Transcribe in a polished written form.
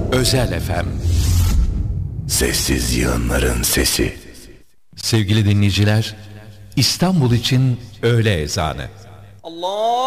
Özel FM. Sessiz yığınların sesi. Sevgili dinleyiciler, İstanbul için öğle ezanı. Allah